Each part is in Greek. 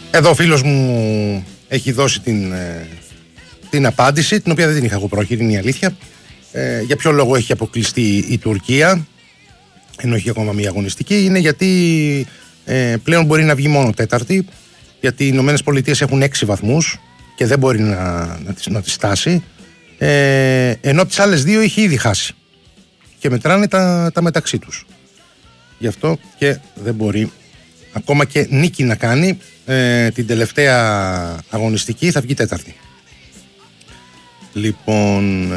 Εδώ ο φίλος μου έχει δώσει την απάντηση, την οποία δεν την είχα εγώ πρόχειρη, είναι η αλήθεια. Για ποιο λόγο έχει αποκλειστεί η Τουρκία, ενώ έχει ακόμα μία αγωνιστική? Είναι γιατί πλέον μπορεί να βγει μόνο τέταρτη, γιατί οι Ηνωμένες Πολιτείες έχουν 6 βαθμούς και δεν μπορεί να τις στάσει, ενώ τις άλλες 2 έχει ήδη χάσει και μετράνε τα μεταξύ τους. Γι' αυτό και δεν μπορεί ακόμα και νίκη να κάνει. Την τελευταία αγωνιστική θα βγει τέταρτη. Λοιπόν,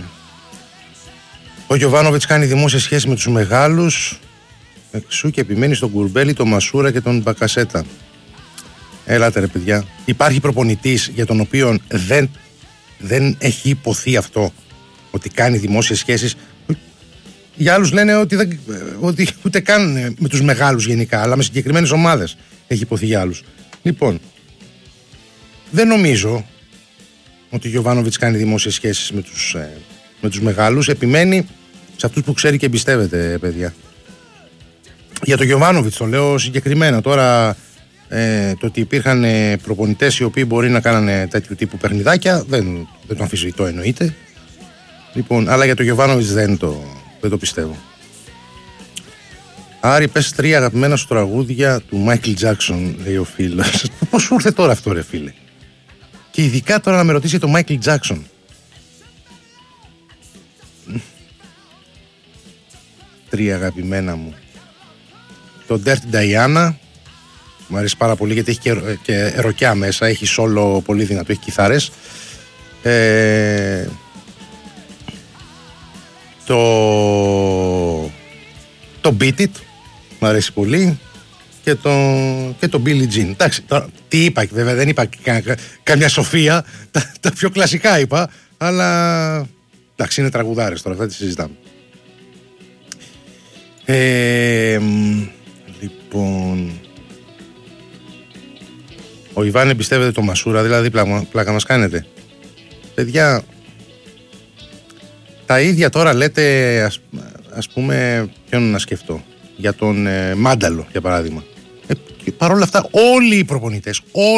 ο Γιοβάνοβιτς κάνει δημόσια σχέση με τους μεγάλους, εξού και επιμένει στον Κουρμπέλη, τον Μασούρα και τον Μπακασέτα. Έλατε ρε παιδιά. Υπάρχει προπονητής για τον οποίο δεν έχει υποθεί αυτό, ότι κάνει δημόσιες σχέσεις? Για άλλους λένε ότι ούτε καν με τους μεγάλους γενικά, αλλά με συγκεκριμένες ομάδες έχει υποθεί για άλλους. Λοιπόν, δεν νομίζω ότι ο Γιοβάνοβιτς κάνει δημόσιες σχέσεις με τους μεγάλους. Επιμένει σε αυτούς που ξέρει και εμπιστεύεται, παιδιά. Για τον Γιοβάνοβιτς το λέω συγκεκριμένα. Τώρα το ότι υπήρχαν προπονητές οι οποίοι μπορεί να κάνανε τέτοιου τύπου παιχνιδάκια δεν το αμφισβητώ, εννοείται. Λοιπόν, αλλά για τον Γιοβάνοβιτς δεν το πιστεύω. Άρη, πες 3 αγαπημένα σου τραγούδια του Μάικλ Τζάκσον, λέει ο φίλος. Πώς σου ήρθε τώρα αυτό, ρε φίλε? Και ειδικά τώρα να με ρωτήσει για τον Μάικλ Τζάκσον. 3 αγαπημένα μου. Το Dirty Diana, μου αρέσει πάρα πολύ γιατί έχει και ροκιά μέσα, έχει σόλο πολύ δυνατό, έχει κιθάρες. Το Beat It μου αρέσει πολύ και το Billie Jean. Εντάξει, τώρα, τι είπα, βέβαια δεν είπα καμιά σοφία, τα πιο κλασικά είπα, αλλά εντάξει, είναι τραγουδάρες τώρα, αυτά τη συζητάμε. Λοιπόν, ο Ιβάν εμπιστεύεται το Μασούρα, δηλαδή πλάκα μας κάνετε, παιδιά. Τα ίδια τώρα λέτε, ας πούμε, ποιον να σκεφτώ, για τον Μάνταλο για παράδειγμα. Παρ' όλα αυτά όλοι οι προπονητές,